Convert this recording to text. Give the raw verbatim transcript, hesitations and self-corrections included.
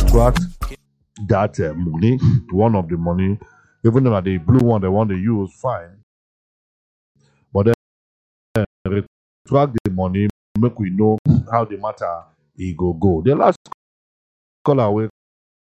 retract that uh, money, one of the money, even though the blue one they want to use, fine. But then uh, retract the money, make we know how the matter it go go. The last caller we